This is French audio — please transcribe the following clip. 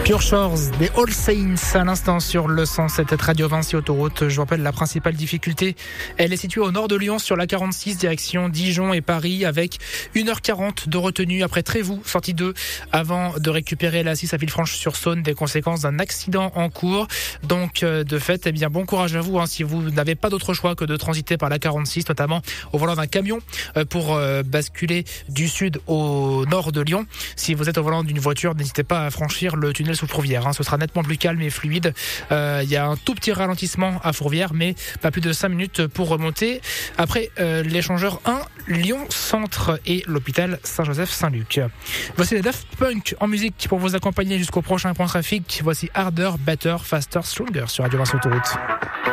Pure Shores des All Saints à l'instant sur le 107 Radio Vinci Autoroute. Je vous rappelle la principale difficulté. Elle est située au nord de Lyon sur la 46 direction Dijon et Paris avec 1h40 de retenue après Trévoux, sortie 2 avant de récupérer la 6 à Villefranche-sur-Saône des conséquences d'un accident en cours. Donc de fait, eh bien bon courage à vous si vous n'avez pas d'autre choix que de transiter par la 46, notamment au volant d'un camion pour basculer du sud au nord de Lyon. Si vous êtes au volant d'une voiture, n'hésitez pas à franchir le tunnel sous Fourvière. Ce sera nettement plus calme et fluide. Il y a un tout petit ralentissement à Fourvière, mais pas plus de 5 minutes pour remonter. Après l'échangeur 1, Lyon Centre et l'hôpital Saint-Joseph-Saint-Luc. Voici les Daft Punk en musique pour vous accompagner jusqu'au prochain point trafic. Voici Harder, Better, Faster, Stronger sur Radio Vinci Autoroute.